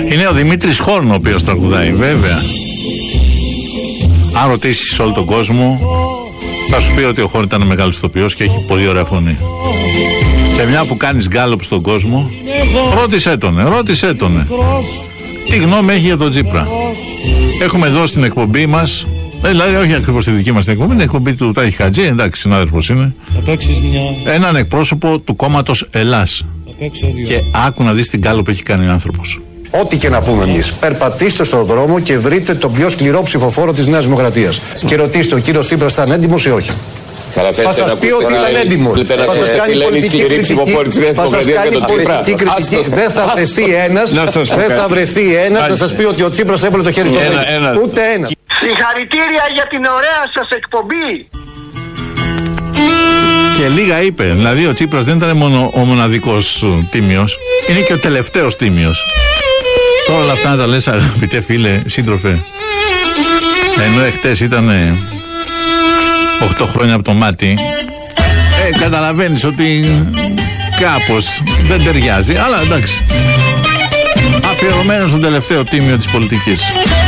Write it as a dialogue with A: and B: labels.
A: Είναι ο Δημήτρης Χόρν ο οποίος τραγουδάει, βέβαια. Αν ρωτήσεις όλο τον κόσμο, θα σου πει ότι ο Χόρν ήταν μεγάλος ηθοποιός και έχει πολύ ωραία φωνή. Και μια που κάνεις γκάλωπ στον κόσμο, ρώτησέ τον. Τι γνώμη έχει για τον Τσίπρα. Έχουμε εδώ στην εκπομπή μας, δηλαδή όχι ακριβώς τη δική μας την εκπομπή, την εκπομπή του Τάχη Χατζή, εντάξει, συνάδελφος είναι, έναν εκπρόσωπο του κόμματος Ελλάς. Και άκου να δεις την γκάλωπ που έχει κάνει ο άνθρωπος.
B: Ό,τι και να πούμε εμείς, περπατήστε στον δρόμο και βρείτε τον πιο σκληρό ψηφοφόρο της Νέας Δημοκρατίας. Και ρωτήστε, ο κύριος Τσίπρας ήταν έντιμος ή όχι. Θα σας πει ότι ήταν έντιμος. Θα σας κάνει πολιτική κριτική. Δεν θα βρεθεί ένας να σας πει ότι ο Τσίπρας έβαλε το χέρι στο χέρι. Ούτε ένα.
C: Συγχαρητήρια για την ωραία σας εκπομπή.
A: Και λίγα είπε. Δηλαδή ο Τσίπρας δεν ήταν μόνο ο μοναδικός τίμιος, είναι και ο τελευταίος τίμιος. Τώρα όλα αυτά να τα λες, αγαπητέ φίλε, σύντροφε, ενώ εχθές ήταν 8 χρόνια από το μάτι, καταλαβαίνεις ότι κάπως δεν ταιριάζει, αλλά εντάξει, αφιερωμένο στον τελευταίο τίμιο της πολιτικής.